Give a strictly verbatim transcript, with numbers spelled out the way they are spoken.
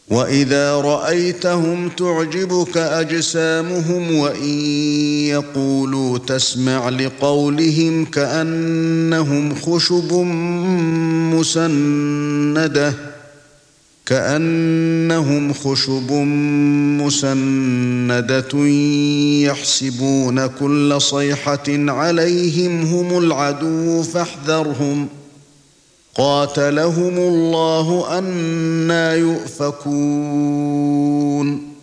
وَإِذَا رَأَيْتَهُمْ تُعْجِبُكَ أَجْسَامُهُمْ وَإِن يَقُولُوا تَسْمَعْ لِقَوْلِهِمْ كَأَنَّهُمْ خُشُبٌ مُّسَنَّدَةٌ كَأَنَّهُمْ خُشُبٌ مُّسَنَّدَةٌ يَحْسَبُونَ كُلَّ صَيْحَةٍ عَلَيْهِمْ هُمُ الْعَدُوُّ فَاحْذَرْهُمْ قَاتَلَهُمُ اللَّهُ أَنَّىٰ يُؤْفَكُونَ